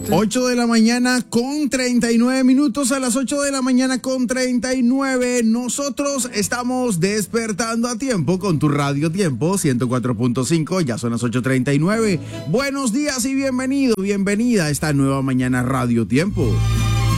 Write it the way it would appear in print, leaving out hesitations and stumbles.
8 de la mañana con 39 minutos, a las 8 de la mañana con 39. Nosotros estamos despertando a tiempo con tu Radio Tiempo 104.5, ya son las 8:39. Buenos días y bienvenido, bienvenida a esta nueva mañana Radio Tiempo.